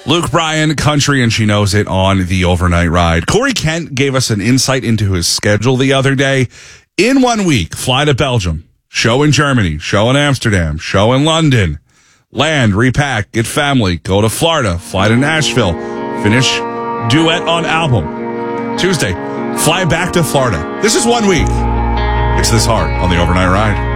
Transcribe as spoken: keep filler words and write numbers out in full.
Luke Bryan, country, and she knows it on the overnight ride. Corey Kent gave us an insight into his schedule the other day. In one week, fly to Belgium, show in Germany, show in Amsterdam, show in London, land, repack, get family, go to Florida, fly to Nashville, finish duet on album. Tuesday, fly back to Florida. This is one week. It's this hard on the overnight ride.